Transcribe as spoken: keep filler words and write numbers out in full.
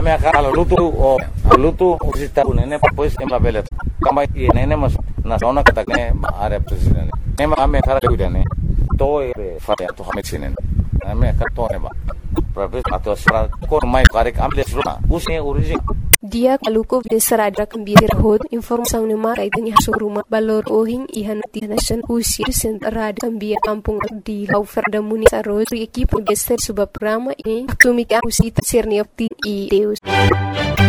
Ame acá lo lutu o lutu usita unene pues en la vela. Kama inene mas na zona katakne are president. Nema ame thara udane. To e fa to hamitsinen. Ame ka to ne ba. Profes atau sara ko mai karek amle sura. Usne origin dia kaluko desarada kambir hod informasi nama kaitani hasuruma balor ohing ihan tihanashan usir sentrada kambir kampung di Lauferda Muni Sarol ekip geser subap rama ini tumika usita sirniopti i deus